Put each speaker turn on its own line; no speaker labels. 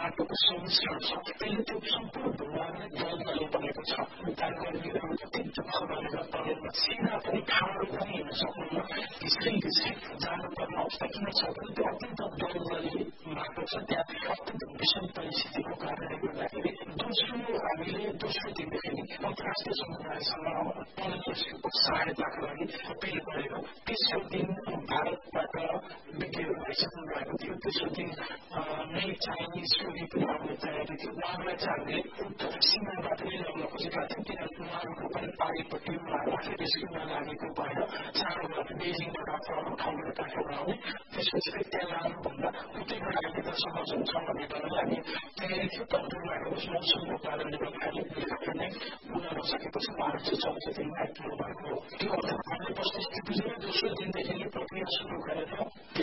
माटोको सम्मिश्रण छ त्यसले त्यो सम्पूर्ण ढुङ्गालाई दलदले बनेको छ उद्धार गर्नेहरू अत्यन्त खबरेर तलमा सिधा पनि ठाडो पनि हिँड्न सक्नुहुन्न घिस्रै जानुपर्ने अवस्था किन छ भने त्यो अत्यन्त दलदले माटो छ त्यहाँ अत्यन्त विषम परिस्थितिको कारणले गर्दाखेरि दोस्रो दिनदेखि अन्तर्राष्ट्रिय समुदायसँग यसको सहायताको लागि अपिल गरेको तेस्रो दिन भारतबाट विज्ञहरू आइसक्नु भएको थियो तेस्रो दिन नै चाइनिज टोली पनि आउने तयारी थियो उहाँहरूलाई चाहिँ हामीले उत्तर सीमाबाट नै ल्याउन खोजेका थियौँ किनभने उहाँहरूको पनि पारिपट्टि उहाँहरू आफै रेस्क्युमा लागेको भएर चाँडो भएर बेजिङबाट अरू ठाउँबाट राखेर आउने त्यसपछि फेरि त्यहाँ लानुभन्दा उतैबाट आउने त सहज हुन्छ भन्ने डरले हामी तयारी थियो तर दुर्भाग्यवश मौसमको कारणले गर्दाखेरि नै पुग्न नसकेपछि उहाँहरू चाहिँ चौथो दिनमा आइपुग्नु भएको हो त्यो अर्थमा हामीले वस्तुस्थिति बुझेर दोस्रो दिनदेखि नै प्रक्रिया सुरु गरेर